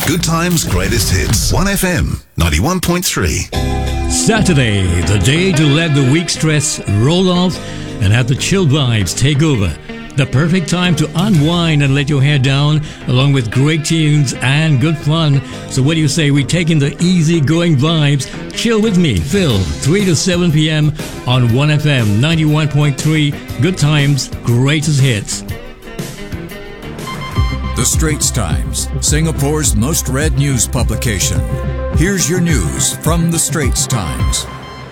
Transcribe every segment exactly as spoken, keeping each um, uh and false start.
Good Times, Greatest Hits. one F M, ninety-one point three. Saturday, the day to let the week stress roll off and have the chill vibes take over. The perfect time to unwind and let your hair down, along with great tunes and good fun. So what do you say we take in the easy-going vibes? Chill with me, Phil, three to seven p.m. on one F M ninety-one point three. Good Times, Greatest Hits. The Straits Times, Singapore's most read news publication. Here's your news from The Straits Times.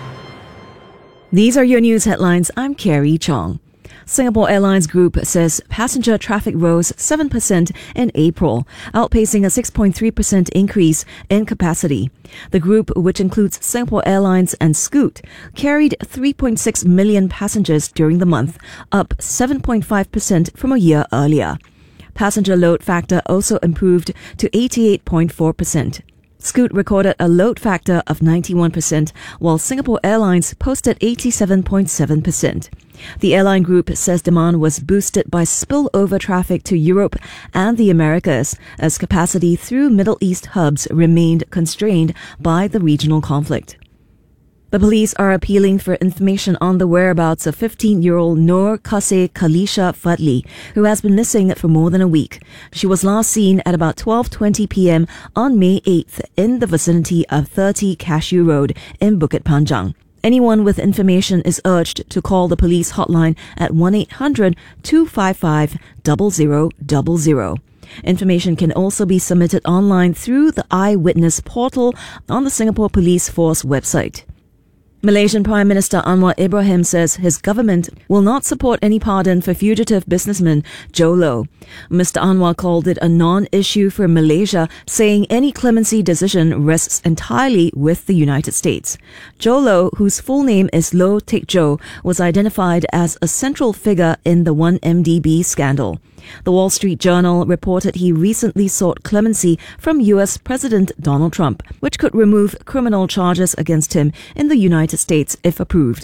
These are your news headlines. I'm Carrie Chong. Singapore Airlines Group says passenger traffic rose seven percent in April, outpacing a six point three percent increase in capacity. The group, which includes Singapore Airlines and Scoot, carried three point six million passengers during the month, up seven point five percent from a year earlier. Passenger load factor also improved to eighty-eight point four percent. Scoot recorded a load factor of ninety-one percent, while Singapore Airlines posted eighty-seven point seven percent. The airline group says demand was boosted by spillover traffic to Europe and the Americas, as capacity through Middle East hubs remained constrained by the regional conflict. The police are appealing for information on the whereabouts of fifteen-year-old Noor Kasih Khalisha Fadli, who has been missing for more than a week. She was last seen at about twelve twenty p.m. on May eighth in the vicinity of thirty Cashew Road in Bukit Panjang. Anyone with information is urged to call the police hotline at one eight hundred two five five zero zero zero zero. Information can also be submitted online through the Eyewitness portal on the Singapore Police Force website. Malaysian Prime Minister Anwar Ibrahim says his government will not support any pardon for fugitive businessman Jho Low. Mister Anwar called it a non-issue for Malaysia, saying any clemency decision rests entirely with the United States. Jho Low, whose full name is Low Teck Joe, was identified as a central figure in the one M D B scandal. The Wall Street Journal reported he recently sought clemency from U S President Donald Trump, which could remove criminal charges against him in the United States if approved.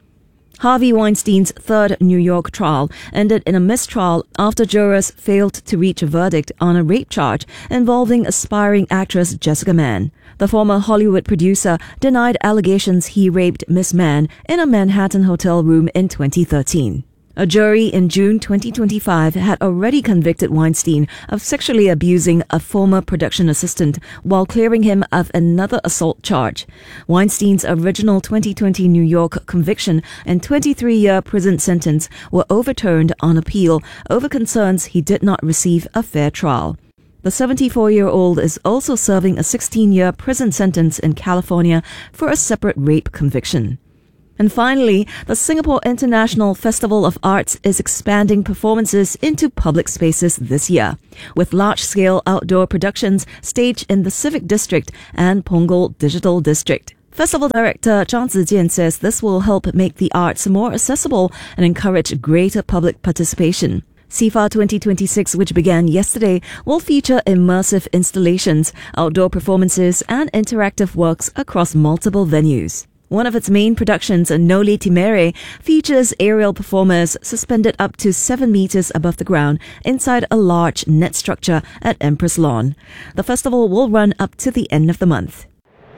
Harvey Weinstein's third New York trial ended in a mistrial after jurors failed to reach a verdict on a rape charge involving aspiring actress Jessica Mann. The former Hollywood producer denied allegations he raped Miss Mann in a Manhattan hotel room in twenty thirteen. A jury in June twenty twenty-five had already convicted Weinstein of sexually abusing a former production assistant while clearing him of another assault charge. Weinstein's original twenty twenty New York conviction and twenty-three-year prison sentence were overturned on appeal over concerns he did not receive a fair trial. The seventy-four-year-old is also serving a sixteen-year prison sentence in California for a separate rape conviction. And finally, the Singapore International Festival of Arts is expanding performances into public spaces this year, with large-scale outdoor productions staged in the Civic District and Punggol Digital District. Festival director Zhang Zijian says this will help make the arts more accessible and encourage greater public participation. S I F A twenty twenty-six, which began yesterday, will feature immersive installations, outdoor performances, and interactive works across multiple venues. One of its main productions, Noli Timere, features aerial performers suspended up to seven meters above the ground inside a large net structure at Empress Lawn. The festival will run up to the end of the month.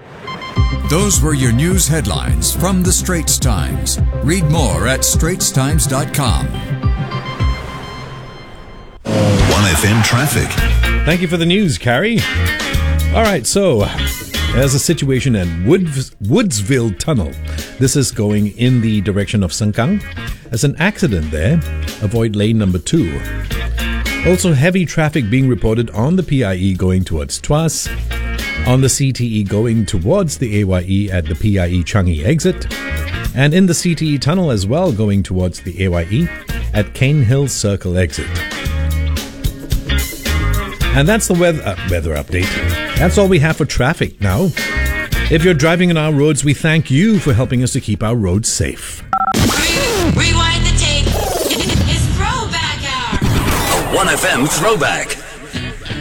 Those were your news headlines from The Straits Times. Read more at straits times dot com. one F M traffic. Thank you for the news, Carrie. All right, so there's a situation at Woods, Woodsville Tunnel. This is going in the direction of Sengkang. There's an accident there. Avoid lane number two. Also, heavy traffic being reported on the P I E going towards Tuas, on the C T E going towards the A Y E at the P I E Changi exit, and in the C T E tunnel as well going towards the A Y E at Cane Hill Circle exit. And that's the weather, uh, weather update. That's all we have for traffic now. If you're driving on our roads, we thank you for helping us to keep our roads safe. Rewind the tape. It's Throwback Hour. A one F M throwback.